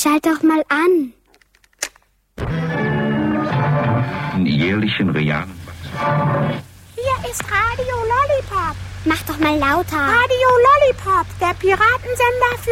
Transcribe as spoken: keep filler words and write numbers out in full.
schalt doch mal an. In jährlichen realen Hier ist Radio Lollipop. Mach doch mal lauter. Radio Lollipop, der Piratensender für